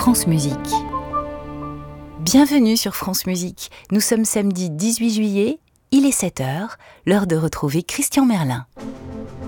France Musique. Bienvenue sur France Musique. Nous sommes samedi 18 juillet, il est 7h, l'heure de retrouver Christian Merlin.